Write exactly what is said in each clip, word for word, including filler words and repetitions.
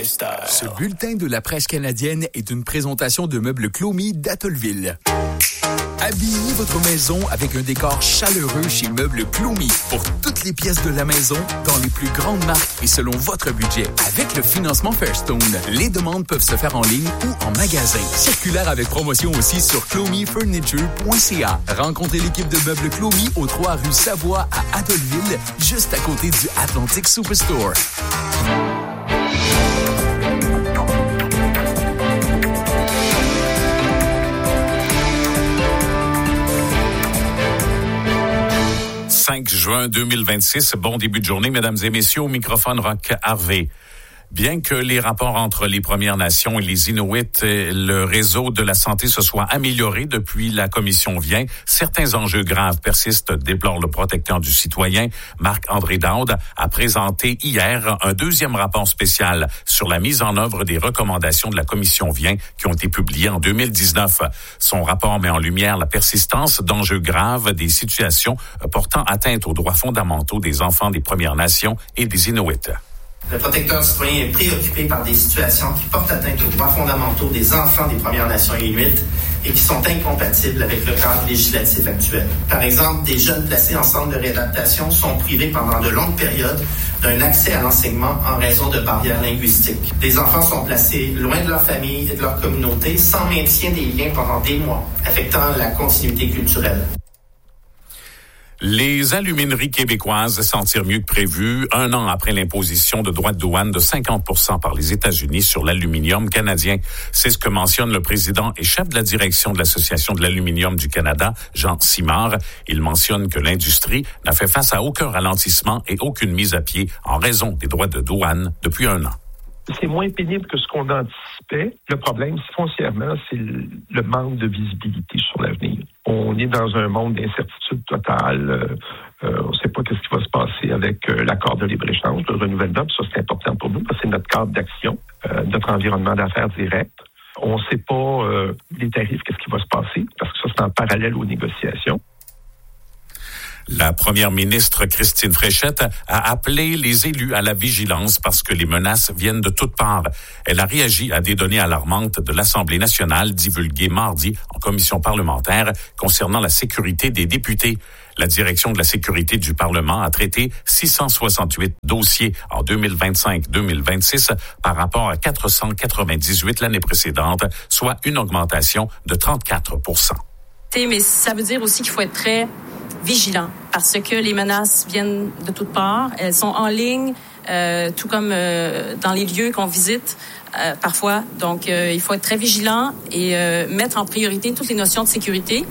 Star. Ce bulletin de la presse canadienne est une présentation de meubles Clomy d'Atollville. Habillez votre maison avec un décor chaleureux chez Meubles Clomy pour toutes les pièces de la maison dans les plus grandes marques et selon votre budget. Avec le financement Fairstone, les demandes peuvent se faire en ligne ou en magasin. Circulaire avec promotion aussi sur clomy furniture point c a. Rencontrez l'équipe de Meubles Clomy au trois rue Savoie à Atholville, juste à côté du Atlantic Superstore. cinq juin deux mille vingt-six. Bon début de journée, mesdames et messieurs, au microphone Roch Harvey. Bien que les rapports entre les Premières Nations et les Inuits et le réseau de la santé se soient améliorés depuis la commission Vien, certains enjeux graves persistent, déplore le protecteur du citoyen. Marc-André Daoud a présenté hier un deuxième rapport spécial sur la mise en œuvre des recommandations de la commission Vien qui ont été publiées en deux mille dix-neuf. Son rapport met en lumière la persistance d'enjeux graves des situations portant atteinte aux droits fondamentaux des enfants des Premières Nations et des Inuits. Le protecteur citoyen est préoccupé par des situations qui portent atteinte aux droits fondamentaux des enfants des Premières Nations inuits et qui sont incompatibles avec le cadre législatif actuel. Par exemple, des jeunes placés en centre de réadaptation sont privés pendant de longues périodes d'un accès à l'enseignement en raison de barrières linguistiques. Des enfants sont placés loin de leur famille et de leur communauté sans maintien des liens pendant des mois, affectant la continuité culturelle. Les alumineries québécoises s'en tirent mieux que prévu, un an après l'imposition de droits de douane de cinquante pour cent par les États-Unis sur l'aluminium canadien. C'est ce que mentionne le président et chef de la direction de l'Association de l'aluminium du Canada, Jean Simard. Il mentionne que l'industrie n'a fait face à aucun ralentissement et aucune mise à pied en raison des droits de douane depuis un an. C'est moins pénible que ce qu'on anticipait. Le problème, foncièrement, c'est le manque de visibilité sur l'avenir. On est dans un monde d'incertitude totale. Euh, euh, on ne sait pas ce qui va se passer avec euh, l'accord de libre-échange, le renouvellement. Ça, c'est important pour nous parce que c'est notre cadre d'action, euh, notre environnement d'affaires direct. On ne sait pas euh, les tarifs, qu'est-ce qui va se passer, parce que ça, c'est en parallèle aux négociations. La première ministre Christine Fréchette a appelé les élus à la vigilance parce que les menaces viennent de toutes parts. Elle a réagi à des données alarmantes de l'Assemblée nationale divulguées mardi en commission parlementaire concernant la sécurité des députés. La direction de la sécurité du Parlement a traité six cent soixante-huit dossiers en deux mille vingt-cinq deux mille vingt-six par rapport à quatre cent quatre-vingt-dix-huit l'année précédente, soit une augmentation de trente-quatre pour cent. Mais ça veut dire aussi qu'il faut être très vigilant parce que les menaces viennent de toutes parts. Elles sont en ligne, euh, tout comme euh, dans les lieux qu'on visite euh, parfois. Donc, euh, il faut être très vigilant et euh, mettre en priorité toutes les notions de sécurité.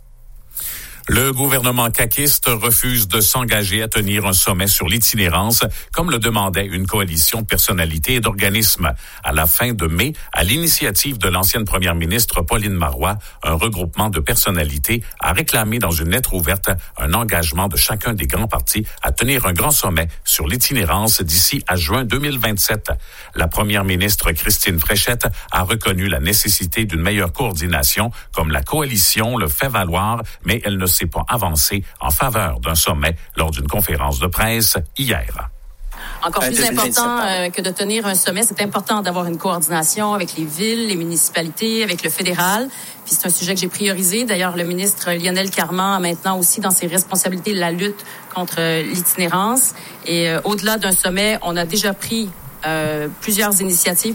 Le gouvernement caquiste refuse de s'engager à tenir un sommet sur l'itinérance, comme le demandait une coalition de personnalités et d'organismes. À la fin de mai, à l'initiative de l'ancienne première ministre Pauline Marois, un regroupement de personnalités a réclamé dans une lettre ouverte un engagement de chacun des grands partis à tenir un grand sommet sur l'itinérance d'ici à juin deux mille vingt-sept. La première ministre Christine Fréchette a reconnu la nécessité d'une meilleure coordination, comme la coalition le fait valoir, mais elle ne s'est pas avancé en faveur d'un sommet lors d'une conférence de presse hier. Encore plus important euh, que de tenir un sommet, c'est important d'avoir une coordination avec les villes, les municipalités, avec le fédéral. Puis c'est un sujet que j'ai priorisé. D'ailleurs, le ministre Lionel Carman a maintenant aussi dans ses responsabilités la lutte contre l'itinérance. Et euh, au-delà d'un sommet, on a déjà pris euh, plusieurs initiatives.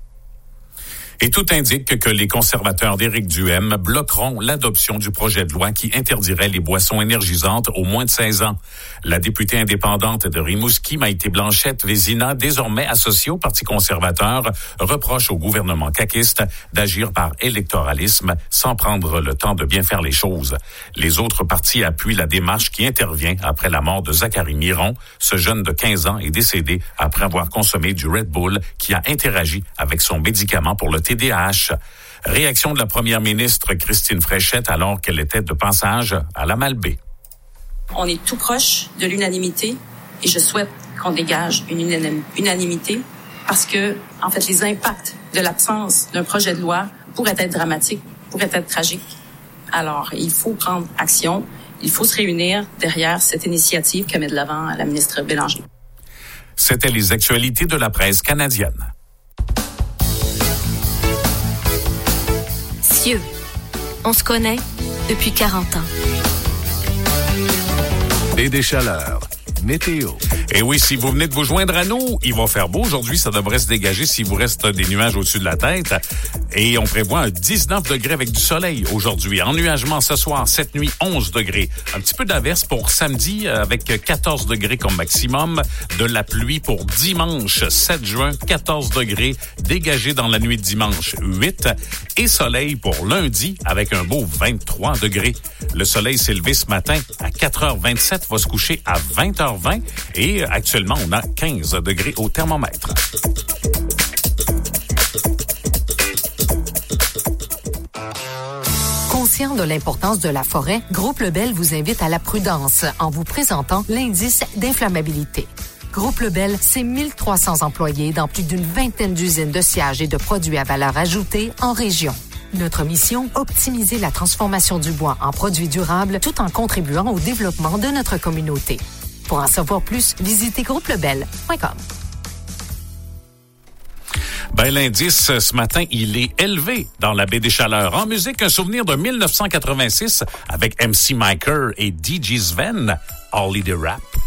Et tout indique que les conservateurs d'Éric Duhaime bloqueront l'adoption du projet de loi qui interdirait les boissons énergisantes aux moins de seize ans. La députée indépendante de Rimouski, Maïté Blanchette-Vézina, désormais associée au Parti conservateur, reproche au gouvernement caquiste d'agir par électoralisme sans prendre le temps de bien faire les choses. Les autres partis appuient la démarche qui intervient après la mort de Zachary Miron. Ce jeune de quinze ans est décédé après avoir consommé du Red Bull qui a interagi avec son médicament pour le T D A H. Réaction de la première ministre Christine Fréchette alors qu'elle était de passage à la Malbaie. On est tout proche de l'unanimité et je souhaite qu'on dégage une unanimité parce que, en fait, les impacts de l'absence d'un projet de loi pourraient être dramatiques, pourraient être tragiques. Alors, il faut prendre action, il faut se réunir derrière cette initiative que met de l'avant la ministre Bélanger. C'était les actualités de la presse canadienne. vieux. On se connaît depuis quarante ans. Baie des Chaleurs. Météo. Et oui, si vous venez de vous joindre à nous, il va faire beau aujourd'hui. Ça devrait se dégager s'il vous reste des nuages au-dessus de la tête. Et on prévoit un dix-neuf degrés avec du soleil aujourd'hui. Ennuagement ce soir, cette nuit, onze degrés. Un petit peu d'averse pour samedi avec quatorze degrés comme maximum. De la pluie pour dimanche, sept juin, quatorze degrés. Dégagé dans la nuit de dimanche, huit. Et soleil pour lundi avec un beau vingt-trois degrés. Le soleil s'est levé ce matin à quatre heures vingt-sept, va se coucher à vingt heures vingt. Et actuellement, on a quinze degrés au thermomètre. Conscient de l'importance de la forêt, Groupe Lebel vous invite à la prudence en vous présentant l'indice d'inflammabilité. Groupe Lebel, c'est mille trois cents employés dans plus d'une vingtaine d'usines de sciage et de produits à valeur ajoutée en région. Notre mission, optimiser la transformation du bois en produits durables tout en contribuant au développement de notre communauté. Pour en savoir plus, visitez groupe lebel point com. Ben, l'indice, ce matin, il est élevé dans la baie des Chaleurs. En musique, un souvenir de mille neuf cent quatre-vingt-six avec M C Maker et D J Sven, Holly the Rap.